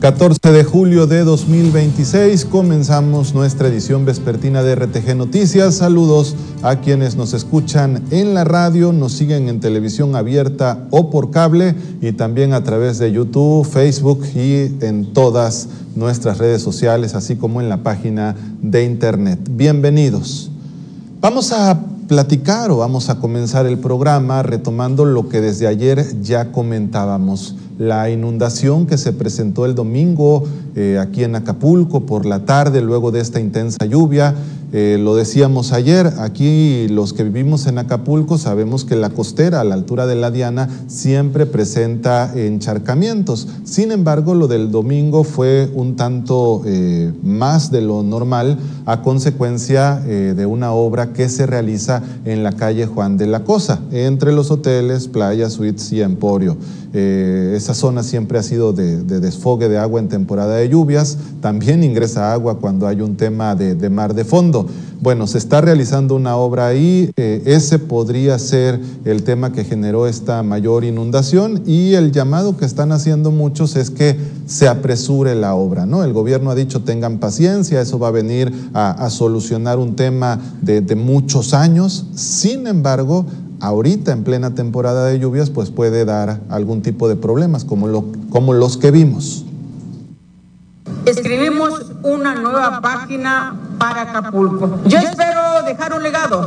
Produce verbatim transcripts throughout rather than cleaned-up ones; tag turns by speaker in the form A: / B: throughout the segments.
A: catorce de julio de dos mil veintiséis, comenzamos nuestra edición vespertina de R T G Noticias. Saludos a quienes nos escuchan en la radio, nos siguen en televisión abierta o por cable y también a través de YouTube, Facebook y en todas nuestras redes sociales, así como en la página de internet. Bienvenidos. Vamos a platicar o vamos a comenzar el programa retomando lo que desde ayer ya comentábamos. La inundación que se presentó el domingo eh, aquí en Acapulco por la tarde, luego de esta intensa lluvia. Eh, lo decíamos ayer, aquí los que vivimos en Acapulco sabemos que la costera a la altura de la Diana siempre presenta encharcamientos. Sin embargo, lo del domingo fue un tanto eh, más de lo normal a consecuencia eh, de una obra que se realiza en la calle Juan de la Cosa, entre los hoteles, playas, suites y Emporio. Eh, esa zona siempre ha sido de, de desfogue de agua en temporada de lluvias, también ingresa agua cuando hay un tema de, de mar de fondo. Bueno, se está realizando una obra ahí, eh, ese podría ser el tema que generó esta mayor inundación y el llamado que están haciendo muchos es que se apresure la obra, ¿no? El gobierno ha dicho tengan paciencia, eso va a venir a, a solucionar un tema de, de muchos años. Sin embargo, ahorita en plena temporada de lluvias pues puede dar algún tipo de problemas como, lo, como los que vimos.
B: Escribimos una nueva página para Acapulco. Yo espero dejar un legado.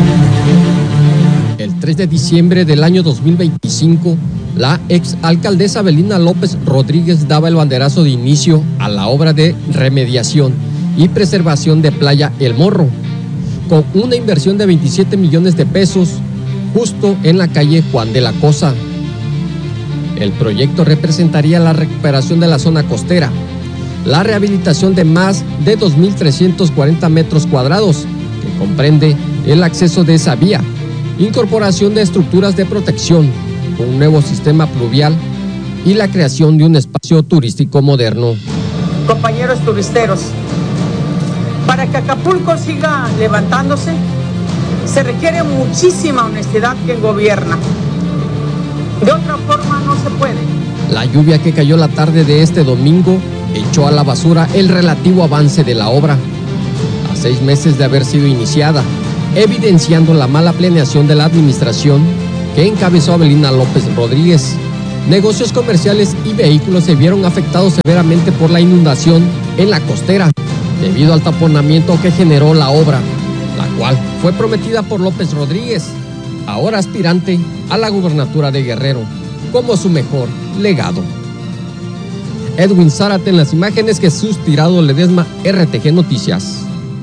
C: El tres de diciembre del año dos mil veinticinco, la exalcaldesa Belina López Rodríguez daba el banderazo de inicio a la obra de remediación y preservación de Playa El Morro, con una inversión de veintisiete millones de pesos, justo en la calle Juan de la Cosa. El proyecto representaría la recuperación de la zona costera, la rehabilitación de más de dos mil trescientos cuarenta metros cuadrados, que comprende el acceso de esa vía, incorporación de estructuras de protección, un nuevo sistema pluvial y la creación de un espacio turístico moderno.
B: Compañeros turisteros, para que Acapulco siga levantándose, se requiere muchísima honestidad quien gobierna. De otra forma no se puede.
C: La lluvia que cayó la tarde de este domingo echó a la basura el relativo avance de la obra, a seis meses de haber sido iniciada, evidenciando la mala planeación de la administración que encabezó Belina López Rodríguez. Negocios comerciales y vehículos se vieron afectados severamente por la inundación en la costera, debido al taponamiento que generó la obra, la cual fue prometida por López Rodríguez, ahora aspirante a la gubernatura de Guerrero, como su mejor legado. Edwin Zárate en las imágenes, Jesús Tirado Ledesma, R T G Noticias.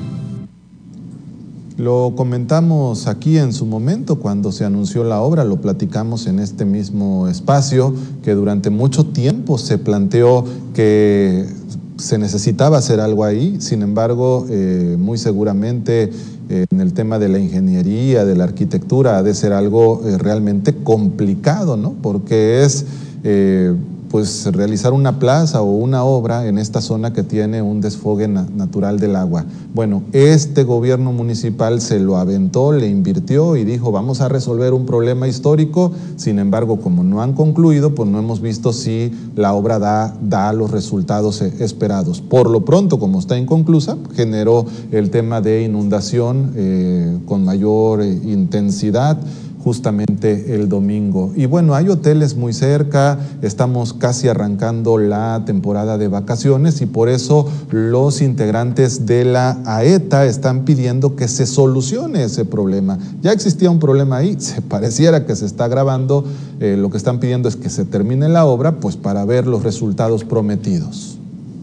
A: Lo comentamos aquí en su momento cuando se anunció la obra, lo platicamos en este mismo espacio, que durante mucho tiempo se planteó que se necesitaba hacer algo ahí. Sin embargo, eh, muy seguramente eh, en el tema de la ingeniería, de la arquitectura, ha de ser algo eh, realmente complicado, ¿no? Porque es eh, pues realizar una plaza o una obra en esta zona que tiene un desfogue na- natural del agua. Bueno, este gobierno municipal se lo aventó, le invirtió y dijo vamos a resolver un problema histórico. Sin embargo, como no han concluido, pues no hemos visto si la obra da, da los resultados esperados. Por lo pronto, como está inconclusa, generó el tema de inundación eh, con mayor eh, intensidad justamente el domingo. Y bueno, hay hoteles muy cerca, estamos casi arrancando la temporada de vacaciones y por eso los integrantes de la AETA están pidiendo que se solucione ese problema. Ya existía un problema ahí, se pareciera que se está agravando, eh, lo que están pidiendo es que se termine la obra, pues para ver los resultados prometidos.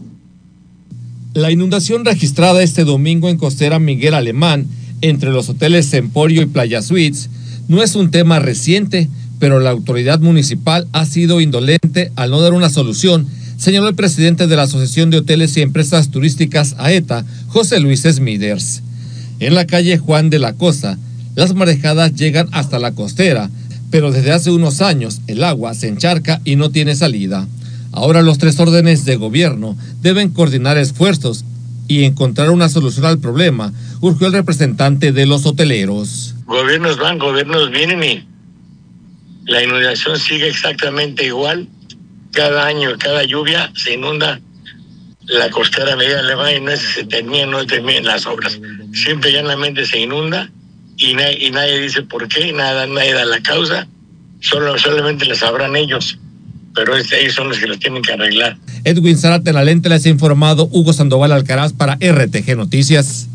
D: La inundación registrada este domingo en Costera Miguel Alemán, entre los hoteles Emporio y Playa Suites, no es un tema reciente, pero la autoridad municipal ha sido indolente al no dar una solución, señaló el presidente de la Asociación de Hoteles y Empresas Turísticas AETA, José Luis Smithers. En la calle Juan de la Cosa, las marejadas llegan hasta la costera, pero desde hace unos años el agua se encharca y no tiene salida. Ahora los tres órdenes de gobierno deben coordinar esfuerzos y encontrar una solución al problema, urgió el representante de los hoteleros.
E: Gobiernos van, gobiernos vienen y la inundación sigue exactamente igual. cada año, cada lluvia se inunda la costera Miguel Alemán y no es se terminan, no terminan las obras. Siempre llanamente se inunda y, na, y nadie dice por qué, nada, nadie da la causa, solo solamente la sabrán ellos, pero es, ellos son los que lo tienen que arreglar.
D: Edwin Zárate, la lente, les ha informado Hugo Sandoval Alcaraz para R T G Noticias.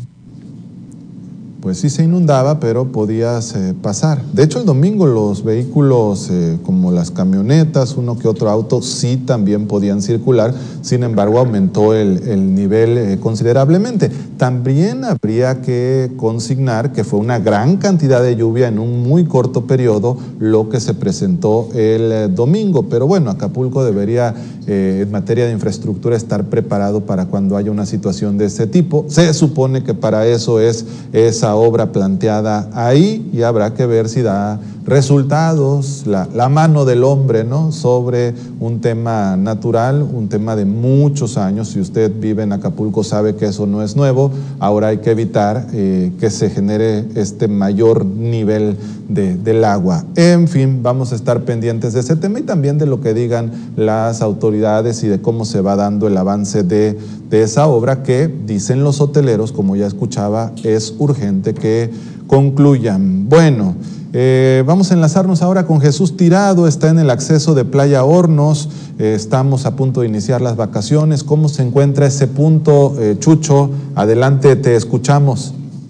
A: Pues sí se inundaba, pero podías eh, pasar. De hecho, el domingo los vehículos eh, como las camionetas, uno que otro auto, sí también podían circular. Sin embargo, aumentó el, el nivel eh, considerablemente. También habría que consignar que fue una gran cantidad de lluvia en un muy corto periodo lo que se presentó el eh, domingo. Pero bueno, Acapulco debería, eh, en materia de infraestructura, estar preparado para cuando haya una situación de ese tipo. Se supone que para eso es esa obra planteada ahí y habrá que ver si da resultados, la, la mano del hombre, ¿no?, sobre un tema natural, un tema de muchos años. Si usted vive en Acapulco sabe que eso no es nuevo. Ahora hay que evitar eh, que se genere este mayor nivel de, del agua. En fin, vamos a estar pendientes de ese tema y también de lo que digan las autoridades y de cómo se va dando el avance de, de esa obra que, dicen los hoteleros, como ya escuchaba, es urgente que concluyan. Bueno, eh, vamos a enlazarnos ahora con Jesús Tirado, está en el acceso de Playa Hornos, eh, estamos a punto de iniciar las vacaciones. ¿Cómo se encuentra ese punto, eh, Chucho? Adelante, te escuchamos.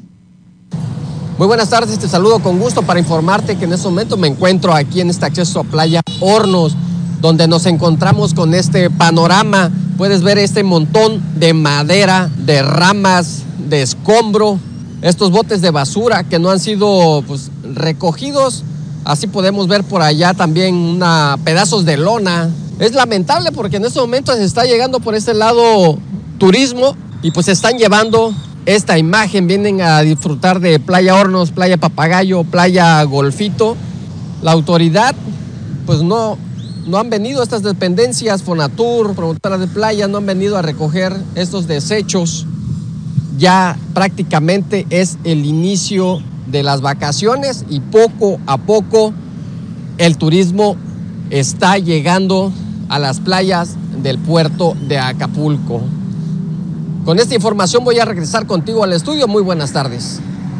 C: Muy buenas tardes, te saludo con gusto para informarte que en este momento me encuentro aquí en este acceso a Playa Hornos, donde nos encontramos con este panorama. Puedes ver este montón de madera, de ramas, de escombro, estos botes de basura que no han sido pues, recogidos. Así podemos ver por allá también una, pedazos de lona. Es lamentable porque en este momento se está llegando por este lado turismo y pues se están llevando esta imagen. Vienen a disfrutar de Playa Hornos, Playa Papagayo, Playa Golfito. La autoridad pues no, no han venido, estas dependencias, Fonatur, promotoras de playa, no han venido a recoger estos desechos. Ya prácticamente es el inicio de las vacaciones y poco a poco el turismo está llegando a las playas del puerto de Acapulco. Con esta información voy a regresar contigo al estudio. Muy buenas tardes.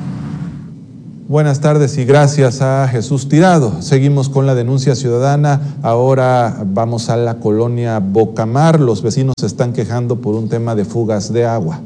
A: Buenas tardes y gracias a Jesús Tirado. Seguimos con la denuncia ciudadana. Ahora vamos a la colonia Bocamar. Los vecinos se están quejando por un tema de fugas de agua.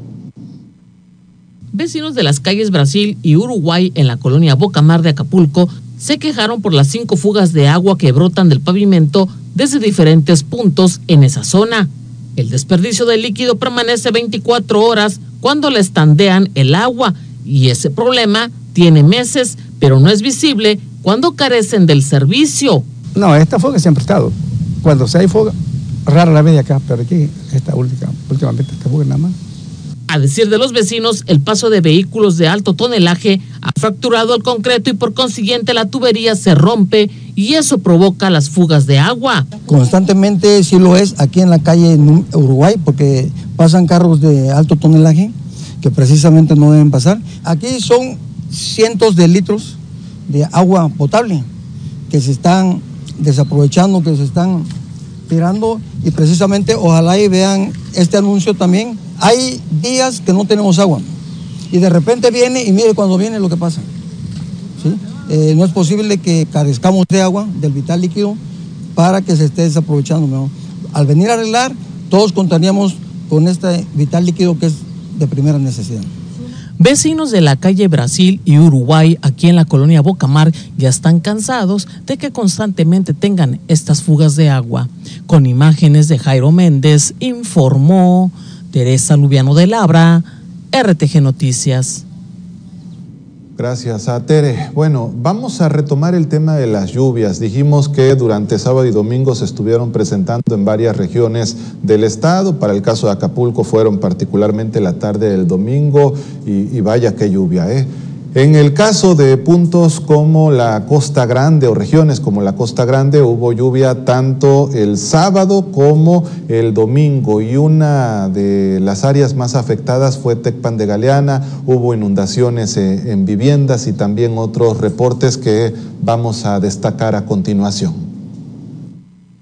F: Vecinos de las calles Brasil y Uruguay en la colonia Bocamar de Acapulco se quejaron por las cinco fugas de agua que brotan del pavimento desde diferentes puntos en esa zona. El desperdicio de líquido permanece veinticuatro horas cuando le estandean el agua y ese problema tiene meses, pero no es visible cuando carecen del servicio.
G: No, esta fuga siempre ha estado. Cuando se hay fuga, rara la vez de acá, pero aquí, esta última, últimamente esta fuga nada más.
F: A decir de los vecinos, el paso de vehículos de alto tonelaje ha fracturado el concreto y por consiguiente la tubería se rompe y eso provoca las fugas de agua.
G: Constantemente sí lo es aquí en la calle en Uruguay porque pasan carros de alto tonelaje que precisamente no deben pasar. Aquí son cientos de litros de agua potable que se están desaprovechando, que se están tirando y precisamente ojalá y vean este anuncio también. Hay días que no tenemos agua y de repente viene y mire cuando viene lo que pasa. ¿Sí? Eh, no es posible que carezcamos de agua, del vital líquido, para que se esté desaprovechando, ¿no? Al venir a arreglar, todos contaríamos con este vital líquido que es de primera necesidad.
F: Vecinos de la calle Brasil y Uruguay, aquí en la colonia Bocamar, ya están cansados de que constantemente tengan estas fugas de agua. Con imágenes de Jairo Méndez, informó Teresa Lubiano de Labra, R T G Noticias.
A: Gracias a Tere. Bueno, vamos a retomar el tema de las lluvias. Dijimos que durante sábado y domingo se estuvieron presentando en varias regiones del estado. Para el caso de Acapulco fueron particularmente la tarde del domingo y, y vaya qué lluvia, ¿eh? En el caso de puntos como la Costa Grande o regiones como la Costa Grande hubo lluvia tanto el sábado como el domingo y una de las áreas más afectadas fue Tecpan de Galeana. Hubo inundaciones en viviendas y también otros reportes que vamos a destacar a continuación.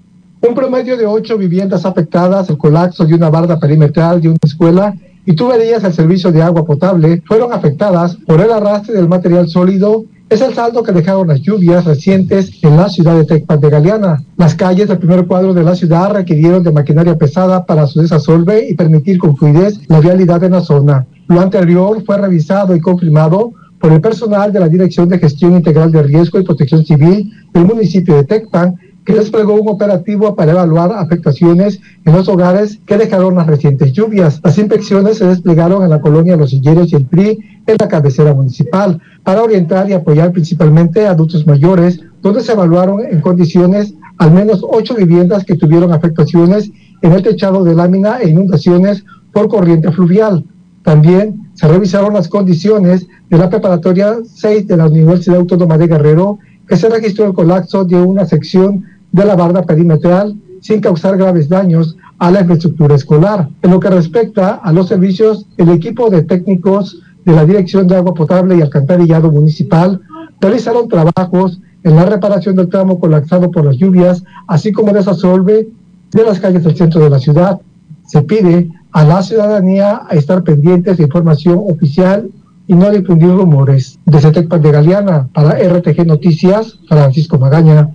H: Un promedio de ocho viviendas afectadas, el colapso de una barda perimetral de una escuela y tuberías del servicio de agua potable fueron afectadas por el arrastre del material sólido. Es el saldo que dejaron las lluvias recientes en la ciudad de Tecpan de Galeana. Las calles del primer cuadro de la ciudad requirieron de maquinaria pesada para su desasolve y permitir con fluidez la vialidad en la zona. Lo anterior fue revisado y confirmado por el personal de la Dirección de Gestión Integral de Riesgo y Protección Civil del municipio de Tecpan, que desplegó un operativo para evaluar afectaciones en los hogares que dejaron las recientes lluvias. Las inspecciones se desplegaron en la colonia Los Higueros y el P R I, en la cabecera municipal, para orientar y apoyar principalmente a adultos mayores, donde se evaluaron en condiciones al menos ocho viviendas que tuvieron afectaciones en el techado de lámina e inundaciones por corriente fluvial. También se revisaron las condiciones de la preparatoria seis de la Universidad Autónoma de Guerrero, que se registró el colapso de una sección de la barda perimetral sin causar graves daños a la infraestructura escolar. En lo que respecta a los servicios, el equipo de técnicos de la Dirección de Agua Potable y Alcantarillado Municipal realizaron trabajos en la reparación del tramo colapsado por las lluvias, así como desasolve de las calles del centro de la ciudad. Se pide a la ciudadanía a estar pendientes de información oficial y no difundir rumores. Desde Tecpan de Galeana, para R T G Noticias, Francisco Magaña.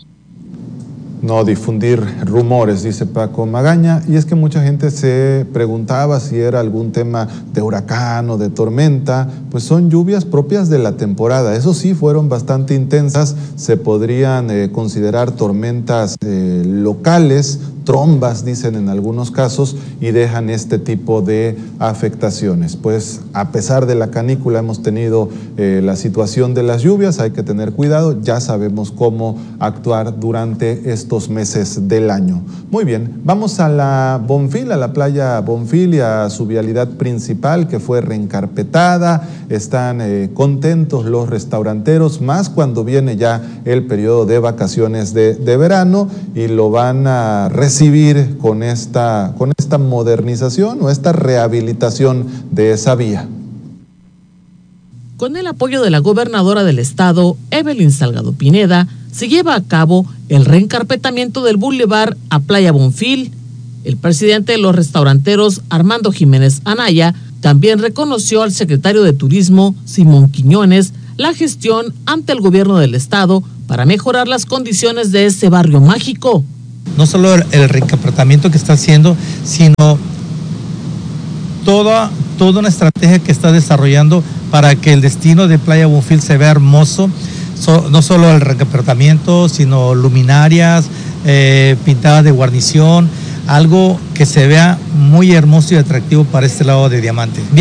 A: No difundir rumores, dice Paco Magaña, y es que mucha gente se preguntaba si era algún tema de huracán o de tormenta. Pues son lluvias propias de la temporada, eso sí, fueron bastante intensas, se podrían eh, considerar tormentas eh, locales, trombas, dicen en algunos casos, y dejan este tipo de afectaciones. Pues a pesar de la canícula hemos tenido eh, la situación de las lluvias, hay que tener cuidado, ya sabemos cómo actuar durante estos meses del año. Muy bien, vamos a la Bonfil, a la playa Bonfil y a su vialidad principal que fue reencarpetada. Están eh, contentos los restauranteros, más cuando viene ya el periodo de vacaciones de, de verano, y lo van a recibir recibir con esta, con esta modernización o esta rehabilitación de esa vía.
F: Con el apoyo de la gobernadora del estado, Evelyn Salgado Pineda, se lleva a cabo el reencarpetamiento del bulevar a Playa Bonfil. El presidente de los restauranteros, Armando Jiménez Anaya, también reconoció al secretario de Turismo, Simón Quiñones, la gestión ante el gobierno del estado para mejorar las condiciones de este barrio mágico.
I: No solo el, el reencarpetamiento que está haciendo, sino toda, toda una estrategia que está desarrollando para que el destino de Playa Bonfil se vea hermoso. So, no solo el reencarpetamiento, sino luminarias, eh, pintadas de guarnición, algo que se vea muy hermoso y atractivo para este lado de Diamante.